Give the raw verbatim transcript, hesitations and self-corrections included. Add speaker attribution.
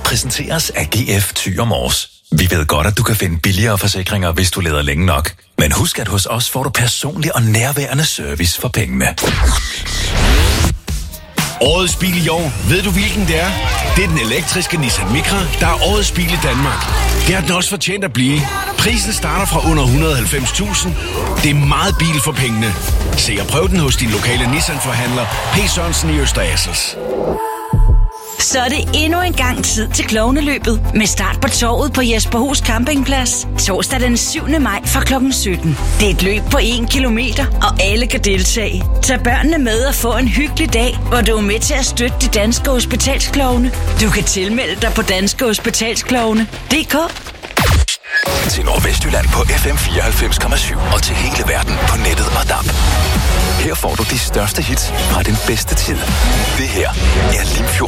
Speaker 1: præsenteres af G F Thy og Mors. Vi ved godt, at du kan finde billigere forsikringer, hvis du leder længe nok. Men husk, at hos os får du personlig og nærværende service for pengene.
Speaker 2: Årets bil i år, ved du hvilken det er? Det er den elektriske Nissan Micra, der er årets bil i Danmark. Det har den også fortjent at blive. Prisen starter fra under et hundrede og halvfems tusind. Det er meget bil for pengene. Se og prøv den hos din lokale Nissan-forhandler, P. Sørensen i Øster Assels.
Speaker 3: Så er det endnu en gang tid til Klovneløbet med start på torvet på Jesperhus Campingplads. Torsdag den syvende maj fra klokken sytten. Det er et løb på en kilometer, og alle kan deltage. Tag børnene med og få en hyggelig dag, hvor du er med til at støtte de danske hospitalsklovne. Du kan tilmelde dig på danske hospitalsklovne punktum d k.
Speaker 1: Til Nordvestjylland på F M fireoghalvfems komma syv og til hele verden på nettet og D A B. Her får du de største hits fra den bedste tid. Det her er Limfjord.